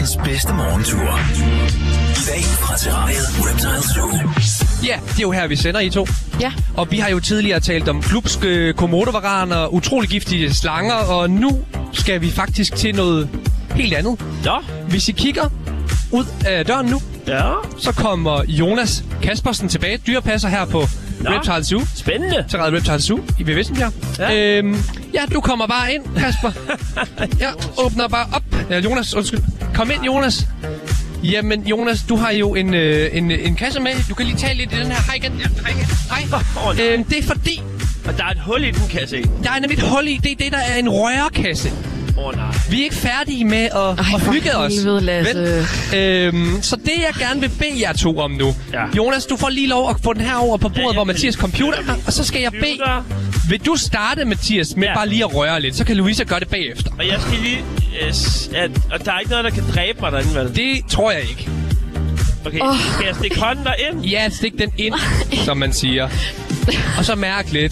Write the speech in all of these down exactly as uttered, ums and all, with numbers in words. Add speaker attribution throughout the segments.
Speaker 1: Verdens bedste morgentur. I dag fra Terrariet Reptile Zoo.
Speaker 2: Ja, det er jo her, vi sender I to.
Speaker 3: Ja.
Speaker 2: Og vi har jo tidligere talt om glupske komodovaraner, utrolig giftige slanger, og nu skal vi faktisk til noget helt andet.
Speaker 4: Ja.
Speaker 2: Hvis I kigger ud af døren nu,
Speaker 4: Ja.
Speaker 2: så kommer Jonas Kaspersen tilbage, dyrepasser her på
Speaker 4: Nå.
Speaker 2: Reptile Zoo.
Speaker 4: Spændende.
Speaker 2: Terrariet Reptile Zoo i ved Vissenbjerg.
Speaker 4: Ja.
Speaker 2: Øhm, ja, du kommer bare ind, Kasper. Jeg åbner bare op. Ja, Jonas, undskyld. Kom ind, Jonas. Jamen, Jonas, du har jo en, øh, en, en kasse med. Du kan lige tage lidt i den her. Hej igen. Ja, hej igen. Hej.
Speaker 4: Åh, nej.
Speaker 2: øhm, det er fordi,
Speaker 4: Og der er et hul i den kasse.
Speaker 2: der er nemlig et hul i. Det er det, der er en rørekasse.
Speaker 4: Åh, oh, nej.
Speaker 2: Vi er ikke færdige med at,
Speaker 3: Ej,
Speaker 2: at
Speaker 3: for
Speaker 2: hygge os.
Speaker 3: helvede, Lasse.
Speaker 2: Vel? Øhm, så det, jeg gerne vil bede jer to om nu.
Speaker 4: Ja.
Speaker 2: Jonas, du får lige lov at få den her over på bordet,
Speaker 4: Ja,
Speaker 2: hvor
Speaker 4: jeg-
Speaker 2: Mathias computer er. Og så skal jeg bede...
Speaker 4: Computer.
Speaker 2: Vil du starte, Mathias, med
Speaker 4: Ja.
Speaker 2: bare lige at røre lidt? Så kan Louisa gøre det bagefter.
Speaker 4: Og jeg skal lige... Øh, s- at, og der er ikke noget, der kan dræbe mig derinde, vel?
Speaker 2: Det tror jeg ikke.
Speaker 4: Okay, oh. Skal jeg stikke hånden derind?
Speaker 2: Ja, stik den ind, som man siger. Og så mærk lidt.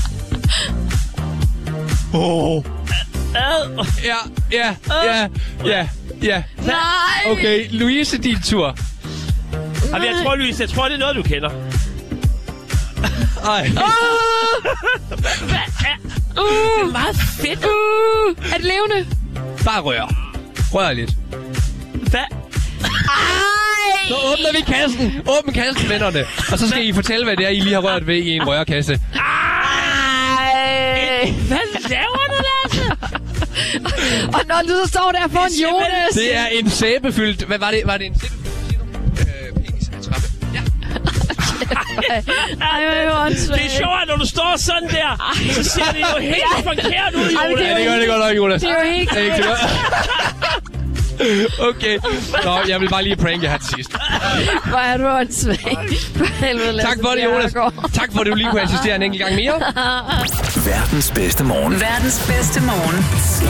Speaker 2: Oh.
Speaker 4: Ad.
Speaker 2: Ja, ja, ja, ja, ja.
Speaker 3: Nej!
Speaker 2: Okay, Louise, din tur.
Speaker 4: Jamen, jeg tror, Louise, jeg tror, det er noget, du kender.
Speaker 2: Ej.
Speaker 3: Uh,
Speaker 4: Det er meget fedt.
Speaker 3: uh, er det levende?
Speaker 2: Bare rør. Rør lidt.
Speaker 4: Hvad?
Speaker 3: Ej!
Speaker 2: Så åbner vi kassen. Åbn kassen, vennerne. Og så skal I fortælle, hvad det er, I lige har rørt ved i en rørkasse.
Speaker 3: Ej!
Speaker 4: Hvad laver du, Lasse?
Speaker 3: Og når du så står der foran
Speaker 4: Det er
Speaker 3: Jonas...
Speaker 2: Det er en sæbefyldt... Hvad var det? Var det en sæbefyldt? Øh, penis af trappe. Ja.
Speaker 3: Ej, hvor er det åndssvagt.
Speaker 4: Det er sjovt, når du står sådan der, så ser det jo helt forkert ud,
Speaker 3: Ej, men det er
Speaker 2: Ja, det gør det godt nok, Jonas.
Speaker 3: Det er jo helt...
Speaker 2: Det er ikke så godt. Okay. Nå, jeg vil bare lige pranke her til sidst.
Speaker 3: Hvor er du åndssvagt. For helvede, Lasse.
Speaker 2: Tak for det, Jonas. Tak for, at du lige kunne assistere en enkelt gang mere.
Speaker 1: Verdens bedste morgen.
Speaker 5: Verdens bedste morgen.